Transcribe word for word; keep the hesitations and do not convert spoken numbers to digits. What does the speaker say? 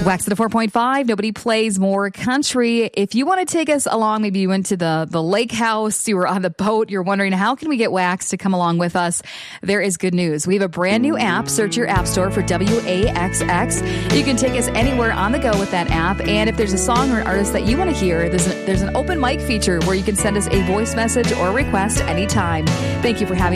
Wax at a four point five. Nobody plays more country. If you want to take us along, maybe you went to the, the lake house, you were on the boat, you're wondering how can we get Wax to come along with us? There is good news. We have a brand new app. Search your app store for W A X X. You can take us anywhere on the go with that app. And if there's a song or an artist that you want to hear, there's, a, there's an open mic feature where you can send us a voice message or request anytime. Thank you for having